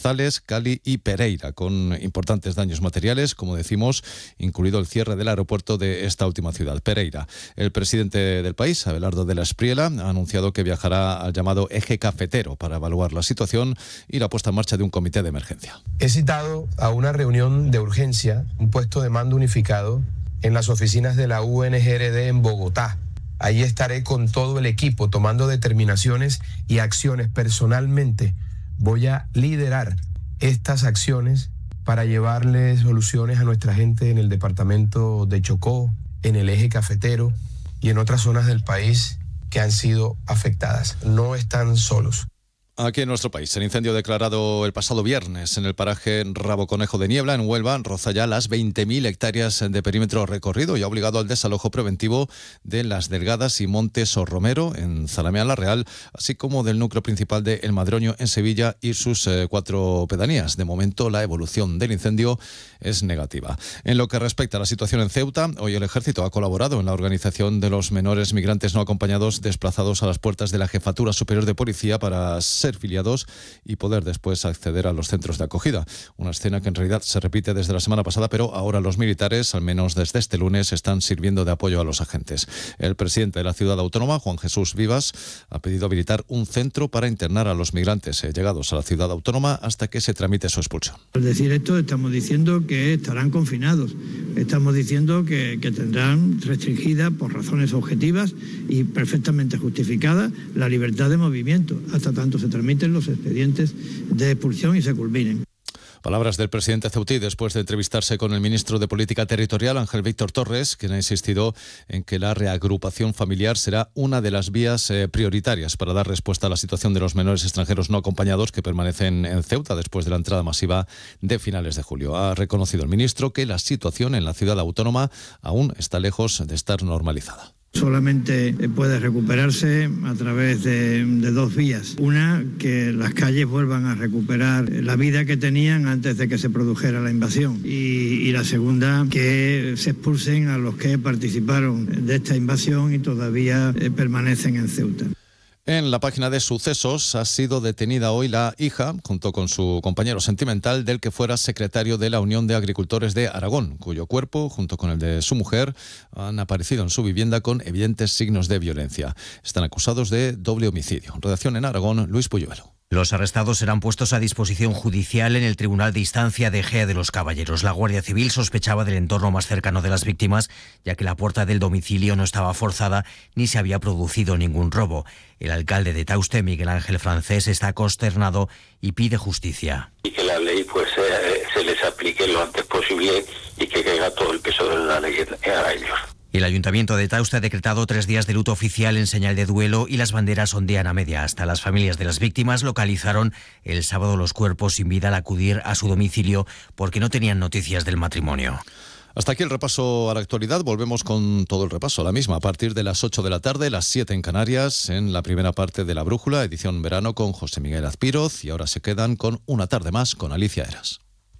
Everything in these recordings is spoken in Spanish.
Marzales, Cali y Pereira, con importantes daños materiales, como decimos, incluido el cierre del aeropuerto de esta última ciudad, Pereira. El presidente del país, Abelardo de la Espriella, ha anunciado que viajará al llamado eje cafetero para evaluar la situación y la puesta en marcha de un comité de emergencia. He citado a una reunión de urgencia, un puesto de mando unificado en las oficinas de la UNGRD en Bogotá. Ahí estaré con todo el equipo tomando determinaciones y acciones. Personalmente voy a liderar estas acciones para llevarle soluciones a nuestra gente en el departamento de Chocó, en el eje cafetero y en otras zonas del país que han sido afectadas. No están solos. Aquí en nuestro país, el incendio declarado el pasado viernes en el paraje Rabo Conejo de Niebla, en Huelva, roza ya las 20.000 hectáreas de perímetro recorrido y ha obligado al desalojo preventivo de Las Delgadas y Montes o Romero, en Zalamea la Real, así como del núcleo principal de El Madroño, en Sevilla, y sus 4 pedanías. De momento, la evolución del incendio es negativa. En lo que respecta a la situación en Ceuta, hoy el Ejército ha colaborado en la organización de los menores migrantes no acompañados desplazados a las puertas de la Jefatura Superior de Policía para ser filiados y poder después acceder a los centros de acogida. Una escena que en realidad se repite desde la semana pasada, pero ahora los militares, al menos desde este lunes, están sirviendo de apoyo a los agentes. El presidente de la ciudad autónoma, Juan Jesús Vivas, ha pedido habilitar un centro para internar a los migrantes llegados a la ciudad autónoma hasta que se tramite su expulsión. Al decir esto, estamos diciendo que estarán confinados. Estamos diciendo que tendrán restringida por razones objetivas y perfectamente justificada la libertad de movimiento, hasta tanto se tramiten los expedientes de expulsión y se culminen. Palabras del presidente ceutí después de entrevistarse con el ministro de Política Territorial, Ángel Víctor Torres, quien ha insistido en que la reagrupación familiar será una de las vías prioritarias para dar respuesta a la situación de los menores extranjeros no acompañados que permanecen en Ceuta después de la entrada masiva de finales de julio. Ha reconocido el ministro que la situación en la ciudad autónoma aún está lejos de estar normalizada. Solamente puede recuperarse a través de 2 vías. Una, que las calles vuelvan a recuperar la vida que tenían antes de que se produjera la invasión. Y la segunda, que se expulsen a los que participaron de esta invasión y todavía permanecen en Ceuta. En la página de sucesos ha sido detenida hoy la hija, junto con su compañero sentimental, del que fuera secretario de la Unión de Agricultores de Aragón, cuyo cuerpo, junto con el de su mujer, han aparecido en su vivienda con evidentes signos de violencia. Están acusados de doble homicidio. Redacción en Aragón, Luis Puyuelo. Los arrestados serán puestos a disposición judicial en el Tribunal de Instancia de Ejea de los Caballeros. La Guardia Civil sospechaba del entorno más cercano de las víctimas, ya que la puerta del domicilio no estaba forzada ni se había producido ningún robo. El alcalde de Tauste, Miguel Ángel Francés, está consternado y pide justicia. Y que la ley se les aplique lo antes posible y que caiga todo el peso de la ley a ellos. El Ayuntamiento de Tauste ha decretado 3 días de luto oficial en señal de duelo y las banderas ondean a media asta. Las familias de las víctimas localizaron el sábado los cuerpos sin vida al acudir a su domicilio porque no tenían noticias del matrimonio. Hasta aquí el repaso a la actualidad. Volvemos con todo el repaso a la misma a partir de las 8 de la tarde, las 7 en Canarias, en la primera parte de La Brújula, edición verano con José Miguel Azpiroz, y ahora se quedan con Una tarde más con Alicia Eras.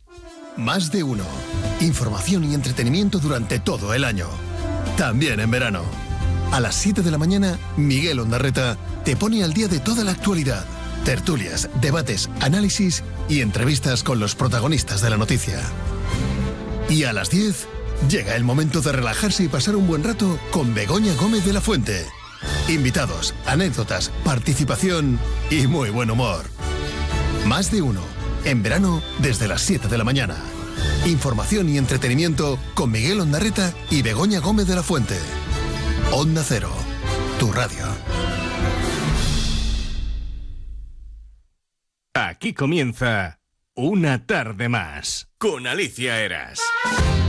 Más de uno. Información y entretenimiento durante todo el año. También en verano. A las 7 de la mañana, Miguel Ondarreta te pone al día de toda la actualidad. Tertulias, debates, análisis y entrevistas con los protagonistas de la noticia. Y a las 10, llega el momento de relajarse y pasar un buen rato con Begoña Gómez de la Fuente. Invitados, anécdotas, participación y muy buen humor. Más de uno. En verano, desde las 7 de la mañana. Información y entretenimiento con Miguel Ondarreta y Begoña Gómez de la Fuente. Onda Cero, tu radio. Aquí comienza Una tarde más con Alicia Eras.